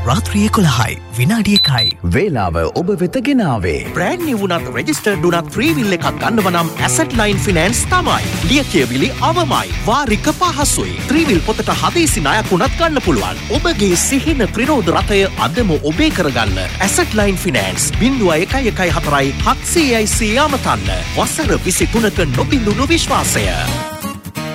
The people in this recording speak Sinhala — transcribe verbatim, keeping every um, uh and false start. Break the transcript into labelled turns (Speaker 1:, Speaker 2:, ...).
Speaker 1: රාත්‍රී එකොළහයි විනාඩි එකයි.
Speaker 2: වේලාව ඔබ වෙත ගෙනාවේ.
Speaker 3: බ්‍රෑන්ඩ් නිව් වුණත් රෙජිස්ටර්ඩ් වුණත් ෆ්‍රී විල් එකක් ගන්නව නම් ඇසට් ලයින් ෆිනෑන්ස් තමයි. ලියකියවිලි අවමයි. වාරික පහසුයි. ත්‍රී විල් පොතට හදිසි ණයක් වුණත් ගන්න පුළුවන්. ඔබගේ සිහින ත්‍රිරෝධ රථය අදම ඔබේ කරගන්න. Asset line finance zero one one one four हत्सिයයි සිය අමතන්න. වසර විසි තුනක නොබිඳුණු විශ්වාසය.